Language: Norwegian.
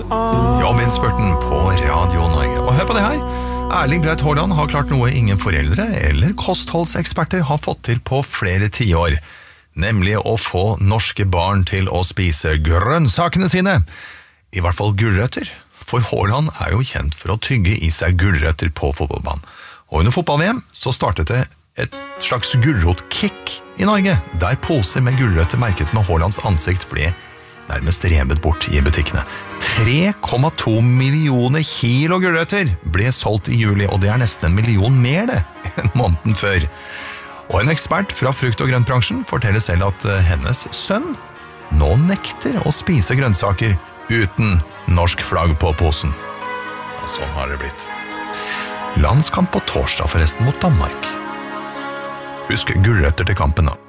Jobb-innspurten på Radio Norge. Og hør på det her. Erling Braut Haaland har klart noe ingen foreldre eller kostholdseksperter har fått til på flere tiår. Nemlig å få norske barn til å spise grønnsakene sine. I hvert fall gulrøtter. For Haaland er jo kjent for å tygge i seg gulrøtter på fotballbanen. Og under fotball-VM så startet det et slags gulrotkick i Norge, der poser med gulrøtter merket med Haalands ansikt ble nærmest revet bort i butikkene. 3,2 millioner kilo gulrøtter ble solgt i juli, og det er nesten 1 million mer det enn måneden før. Og en ekspert fra frukt- og grøntbransjen forteller selv at hennes sønn nå nekter å spise grønnsaker uten norsk flagg på posen. Og sånn har det blitt. Landskamp på torsdag forresten mot Danmark. Husk gulrøtter til kampen da.